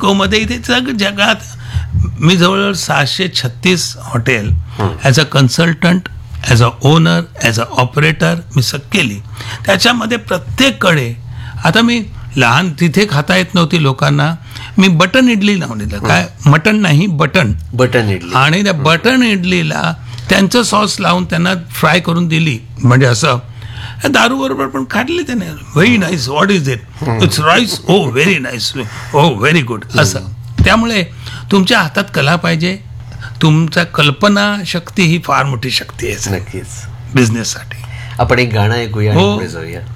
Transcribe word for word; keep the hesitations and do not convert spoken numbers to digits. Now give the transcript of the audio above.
इकोमध्ये इथे जग जगात मी जवळजवळ सहाशे छत्तीस hotel as a consultant, as a owner, as a operator मी सग केली. त्याच्यामध्ये प्रत्येककडे आता मी लहान तिथे खाता येत नव्हती लोकांना, मी बटन इडली लावून दिलं. काय मटन नाही, बटन बटन इडली. आणि त्या बटन इडलीला त्यांचं सॉस लावून त्यांना फ्राय करून दिली. म्हणजे असं दारू बरोबर पण काढले त्याने. Very nice, what is it, it's rice, O very nice, O very good. असं त्यामुळे तुमच्या हातात कला पाहिजे. तुमचा कल्पना शक्ती ही फार मोठी शक्ती आहे नक्कीच बिझनेससाठी. आपण एक गाणं ऐकूया आणि हो. पुढे जाऊया.